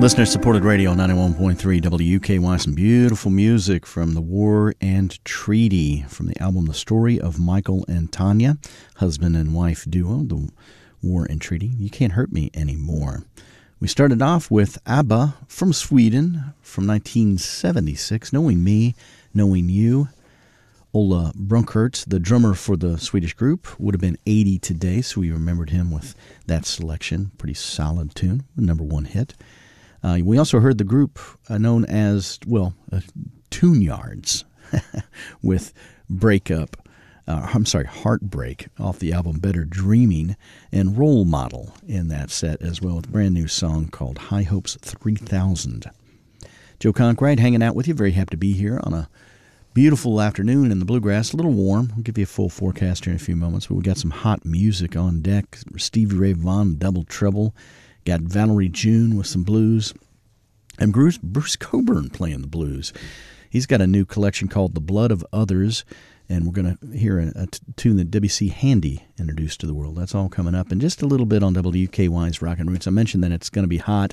Listener-supported radio, 91.3 WUKY. Some beautiful music from The War and Treaty from the album The Story of Michael and Tanya, husband and wife duo, The War and Treaty. You Can't Hurt Me Anymore. We started off with ABBA from Sweden from 1976, Knowing Me, Knowing You. Ola Brunkert, the drummer for the Swedish group, would have been 80 today, so we remembered him with that selection. Pretty solid tune, number one hit. We also heard the group known as, Tune Yards with Heartbreak off the album Better Dreaming, and Role Model in that set as well with a brand new song called High Hopes 3000. Joe Conkright hanging out with you. Very happy to be here on a beautiful afternoon in the Bluegrass. A little warm. I'll give you a full forecast here in a few moments, but we got some hot music on deck. Stevie Ray Vaughan, Double Trouble. Got Valerie June with some blues. And Bruce Cockburn playing the blues. He's got a new collection called The Blood of Others, and we're going to hear a tune that W.C. Handy introduced to the world. That's all coming up in just a little bit on WKY's Rockin' Roots. I mentioned that it's going to be hot.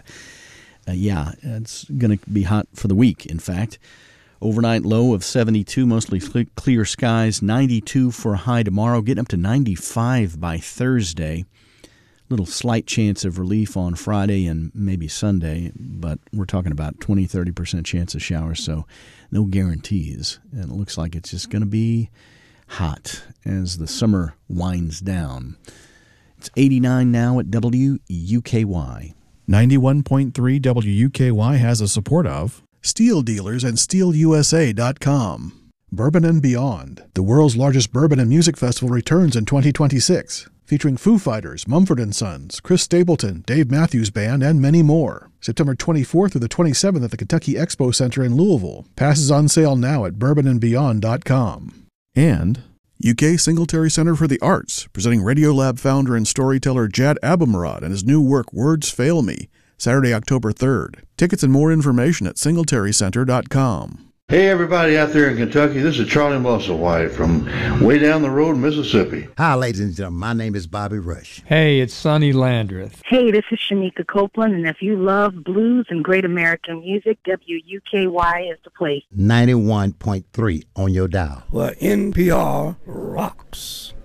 It's going to be hot for the week, in fact. Overnight low of 72, mostly clear skies, 92 for a high tomorrow, getting up to 95 by Thursday. Little slight chance of relief on Friday and maybe Sunday, but we're talking about 20-30% chance of showers, so no guarantees. And it looks like it's just going to be hot as the summer winds down. It's 89 now at WUKY. 91.3 WUKY has a support of Steel Dealers and SteelUSA.com. Bourbon and Beyond, the world's largest bourbon and music festival, returns in 2026. Featuring Foo Fighters, Mumford & Sons, Chris Stapleton, Dave Matthews Band, and many more. September 24th through the 27th at the Kentucky Expo Center in Louisville. Passes on sale now at bourbonandbeyond.com. And UK Singletary Center for the Arts, presenting Radiolab founder and storyteller Jad Abumrad and his new work Words Fail Me, Saturday, October 3rd. Tickets and more information at singletarycenter.com. Hey everybody out there in Kentucky, this is Charlie Musselwhite from way down the road in Mississippi. Hi ladies and gentlemen, my name is Bobby Rush. Hey, it's Sonny Landreth. Hey, this is Shanika Copeland, and if you love blues and great American music, WUKY is the place. 91.3 on your dial. Well, NPR rocks.